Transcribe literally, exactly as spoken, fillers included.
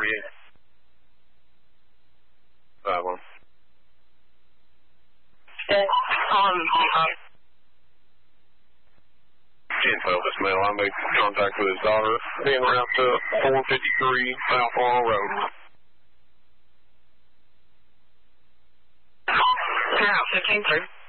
thirty-eight. Five one. Um, uh, ten twelve, this male. I made contact with his daughter, being around to four fifty-three South Laurel Road. yeah, fifteen three.